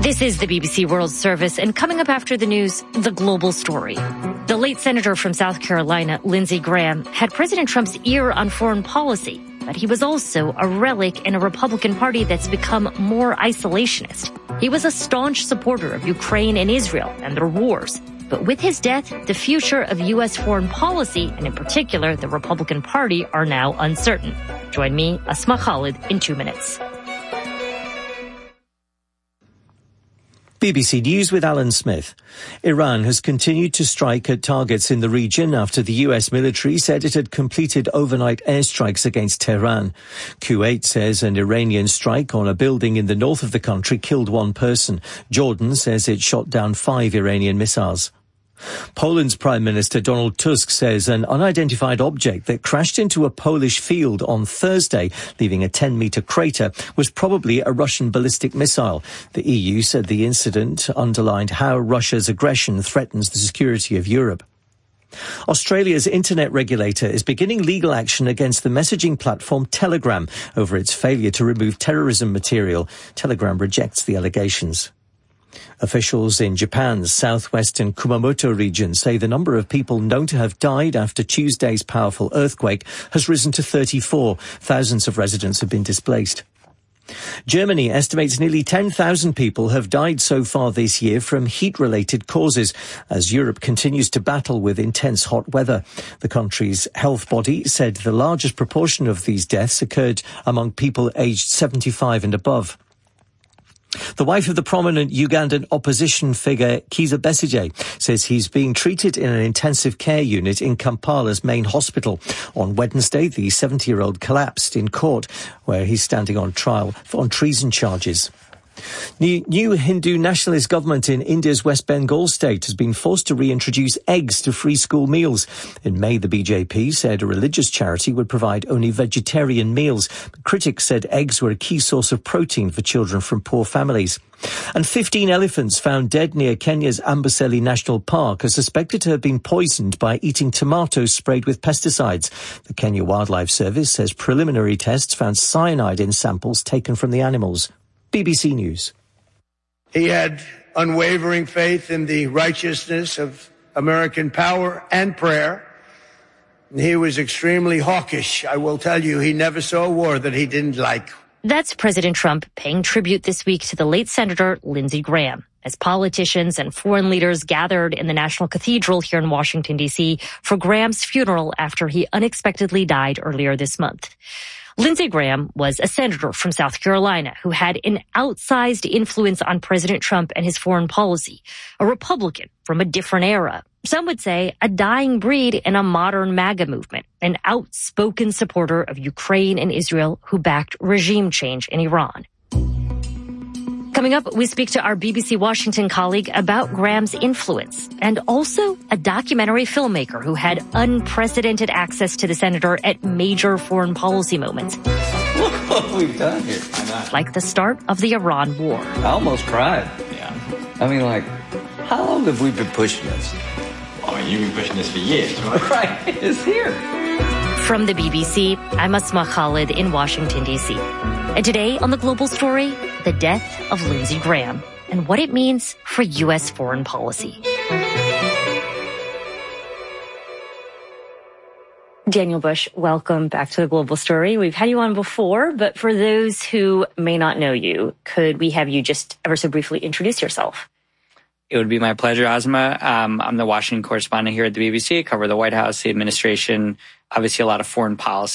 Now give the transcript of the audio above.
This is the BBC World Service, and coming up after the news, the global story. The late senator from South Carolina, Lindsey Graham, had President Trump's ear on foreign policy, but he was also a relic in a Republican Party that's become more isolationist. He was a staunch supporter of Ukraine and Israel and their wars. But with his death, the future of U.S. foreign policy, and in particular the Republican Party, are now uncertain. Join me, Asma Khalid, in 2 minutes. BBC News with Alan Smith. Iran has continued to strike at targets in the region after the US military said it had completed overnight airstrikes against Tehran. Kuwait says an Iranian strike on a building in the north of the country killed one person. Jordan says it shot down 5 Iranian missiles. Poland's Prime Minister Donald Tusk says an unidentified object that crashed into a Polish field on Thursday, leaving a 10-metre crater, was probably a Russian ballistic missile. The EU said the incident underlined how Russia's aggression threatens the security of Europe. Australia's internet regulator is beginning legal action against the messaging platform Telegram over its failure to remove terrorism material. Telegram rejects the allegations. Officials in Japan's southwestern Kumamoto region say the number of people known to have died after Tuesday's powerful earthquake has risen to 34. Thousands of residents have been displaced. Germany estimates nearly 10,000 people have died so far this year from heat-related causes as Europe continues to battle with intense hot weather. The country's health body said the largest proportion of these deaths occurred among people aged 75 and above. The wife of the prominent Ugandan opposition figure Kizza Besigye says he's being treated in an intensive care unit in Kampala's main hospital. On Wednesday, the 70-year-old collapsed in court, where he's standing on trial on treason charges. The new Hindu nationalist government in India's West Bengal state has been forced to reintroduce eggs to free school meals. In May, the BJP said a religious charity would provide only vegetarian meals. Critics said eggs were a key source of protein for children from poor families. And 15 elephants found dead near Kenya's Amboseli National Park are suspected to have been poisoned by eating tomatoes sprayed with pesticides. The Kenya Wildlife Service says preliminary tests found cyanide in samples taken from the animals. BBC News. He had unwavering faith in the righteousness of American power and prayer. He was extremely hawkish. I will tell you, he never saw a war that he didn't like. That's President Trump paying tribute this week to the late Senator Lindsey Graham, as politicians and foreign leaders gathered in the National Cathedral here in Washington, D.C. for Graham's funeral after he unexpectedly died earlier this month. Lindsey Graham was a senator from South Carolina who had an outsized influence on President Trump and his foreign policy, a Republican from a different era. Some would say a dying breed in a modern MAGA movement, an outspoken supporter of Ukraine and Israel who backed regime change in Iran. Coming up, we speak to our BBC Washington colleague about Graham's influence and also a documentary filmmaker who had unprecedented access to the senator at major foreign policy moments. Look what we've done here. Like the start of the Iran war. I almost cried. Yeah. I mean, like, how long have we been pushing this? Well, I mean, you've been pushing this for years, right? Right. It's here. From the BBC, I'm Asma Khalid in Washington, D.C. And today on The Global Story, the death of Lindsey Graham and what it means for U.S. foreign policy. Daniel Bush, welcome back to The Global Story. We've had you on before, but for those who may not know you, could we have you just ever so briefly introduce yourself? It would be my pleasure, Asma. I'm the Washington correspondent here at the BBC. I cover the White House, the administration, obviously a lot of foreign policy.